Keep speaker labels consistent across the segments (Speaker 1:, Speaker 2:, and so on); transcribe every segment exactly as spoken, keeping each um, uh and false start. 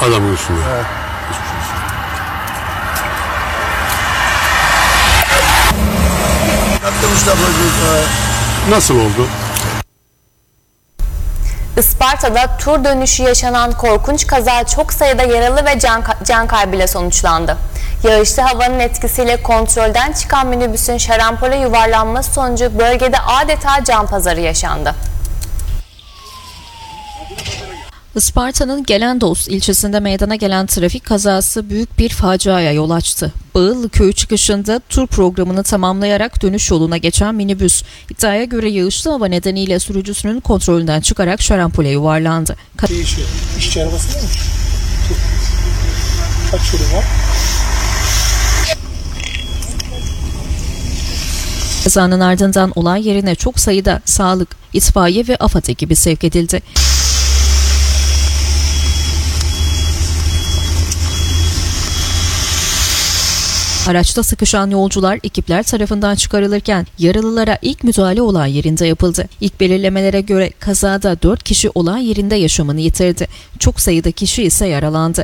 Speaker 1: Adamın üstünde.
Speaker 2: Evet.
Speaker 1: Nasıl oldu?
Speaker 3: Isparta'da tur dönüşü yaşanan korkunç kaza çok sayıda yaralı ve can, can kaybıyla sonuçlandı. Yağışlı havanın etkisiyle kontrolden çıkan minibüsün şarampole yuvarlanması sonucu bölgede adeta can pazarı yaşandı.
Speaker 4: Isparta'nın Gelendos ilçesinde meydana gelen trafik kazası büyük bir faciaya yol açtı. Bağıllı köyü çıkışında tur programını tamamlayarak dönüş yoluna geçen minibüs, iddiaya göre yağışlı hava nedeniyle sürücüsünün kontrolünden çıkarak şarampole yuvarlandı.
Speaker 2: Değişiyor. İşçi arabası değil mi? Kaç yolu var?
Speaker 4: Kazanın ardından olay yerine çok sayıda sağlık, itfaiye ve AFAD ekibi sevk edildi. Araçta sıkışan yolcular ekipler tarafından çıkarılırken yaralılara ilk müdahale olay yerinde yapıldı. İlk belirlemelere göre kazada dört kişi olay yerinde yaşamını yitirdi. Çok sayıda kişi ise yaralandı.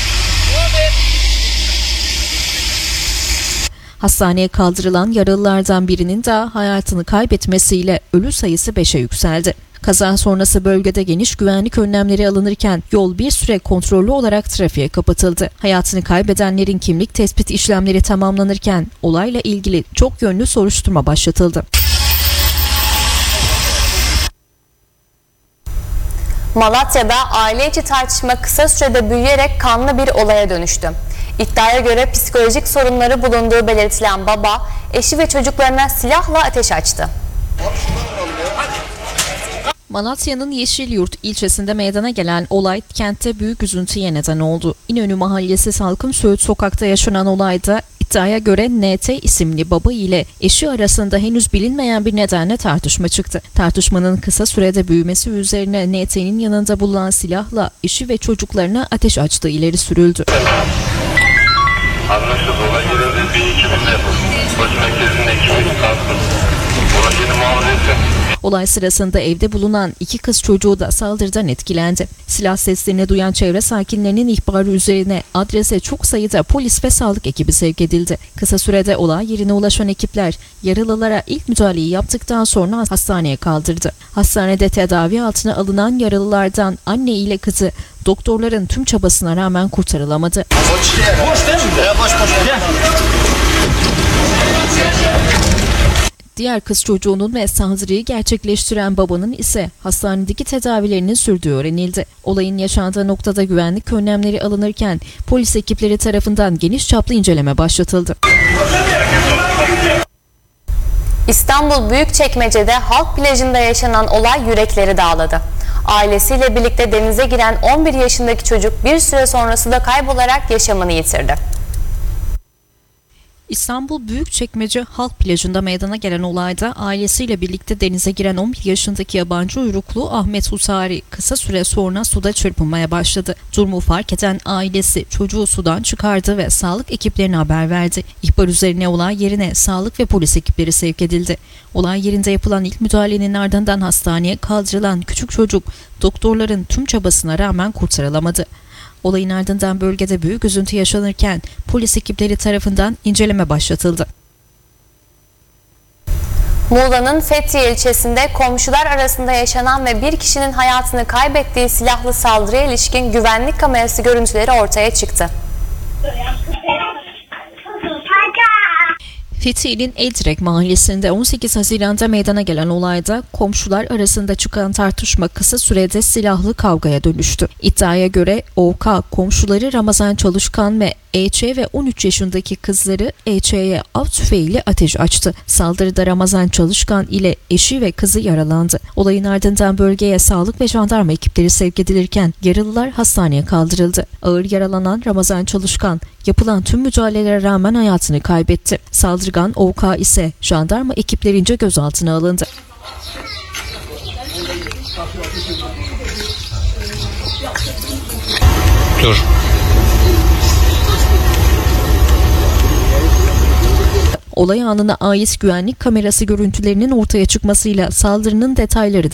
Speaker 4: Hastaneye kaldırılan yaralılardan birinin daha hayatını kaybetmesiyle ölü sayısı beşe yükseldi. Kaza sonrası bölgede geniş güvenlik önlemleri alınırken yol bir süre kontrollü olarak trafiğe kapatıldı. Hayatını kaybedenlerin kimlik tespit işlemleri tamamlanırken olayla ilgili çok yönlü soruşturma başlatıldı.
Speaker 3: Malatya'da aile içi tartışma kısa sürede büyüyerek kanlı bir olaya dönüştü. İddiaya göre psikolojik sorunları bulunduğu belirtilen baba, eşi ve çocuklarına silahla ateş açtı.
Speaker 4: Malatya'nın Yeşilyurt ilçesinde meydana gelen olay kentte büyük üzüntüye neden oldu. İnönü Mahallesi Salkım Söğüt Sokak'ta yaşanan olayda iddiaya göre N T isimli baba ile eşi arasında henüz bilinmeyen bir nedenle tartışma çıktı. Tartışmanın kısa sürede büyümesi üzerine N T'nin yanında bulunan silahla eşi ve çocuklarına ateş açtığı ileri sürüldü.
Speaker 5: Anlaşıldı. Olay yerinde bir ekibinde polis merkezinin ekibi kalktı. Olayını muhafaza etsin.
Speaker 4: Olay sırasında evde bulunan iki kız çocuğu da saldırıdan etkilendi. Silah seslerini duyan çevre sakinlerinin ihbarı üzerine adrese çok sayıda polis ve sağlık ekibi sevk edildi. Kısa sürede olay yerine ulaşan ekipler yaralılara ilk müdahaleyi yaptıktan sonra hastaneye kaldırdı. Hastanede tedavi altına alınan yaralılardan anne ile kızı doktorların tüm çabasına rağmen kurtarılamadı. Diğer kız çocuğunun ve saldırıyı gerçekleştiren babanın ise hastanedeki tedavilerinin sürdüğü öğrenildi. Olayın yaşandığı noktada güvenlik önlemleri alınırken polis ekipleri tarafından geniş çaplı inceleme başlatıldı.
Speaker 3: İstanbul Büyükçekmece'de halk plajında yaşanan olay yürekleri dağladı. Ailesiyle birlikte denize giren on bir yaşındaki çocuk bir süre sonra suda kaybolarak yaşamını yitirdi.
Speaker 4: İstanbul Büyükçekmece Halk Plajı'nda meydana gelen olayda ailesiyle birlikte denize giren on bir yaşındaki yabancı uyruklu Ahmet Husari kısa süre sonra suda çırpınmaya başladı. Durumu fark eden ailesi çocuğu sudan çıkardı ve sağlık ekiplerine haber verdi. İhbar üzerine olay yerine sağlık ve polis ekipleri sevk edildi. Olay yerinde yapılan ilk müdahalenin ardından hastaneye kaldırılan küçük çocuk doktorların tüm çabasına rağmen kurtarılamadı. Olayın ardından bölgede büyük üzüntü yaşanırken polis ekipleri tarafından inceleme başlatıldı.
Speaker 3: Muğla'nın Fethiye ilçesinde komşular arasında yaşanan ve bir kişinin hayatını kaybettiği silahlı saldırıya ilişkin güvenlik kamerası görüntüleri ortaya çıktı.
Speaker 4: Fethiye'nin Edrek mahallesinde on sekiz Haziran'da meydana gelen olayda komşular arasında çıkan tartışma kısa sürede silahlı kavgaya dönüştü. İddiaya göre O K komşuları Ramazan Çalışkan ve E Ç ve on üç yaşındaki kızları E Ç'ye av tüfeğiyle ateş açtı. Saldırıda Ramazan Çalışkan ile eşi ve kızı yaralandı. Olayın ardından bölgeye sağlık ve jandarma ekipleri sevk edilirken yaralılar hastaneye kaldırıldı. Ağır yaralanan Ramazan Çalışkan yapılan tüm müdahalelere rağmen hayatını kaybetti. Saldırgan O K ise jandarma ekiplerince gözaltına alındı.
Speaker 1: Dur.
Speaker 4: Olay anına ait güvenlik kamerası görüntülerinin ortaya çıkmasıyla saldırının detayları da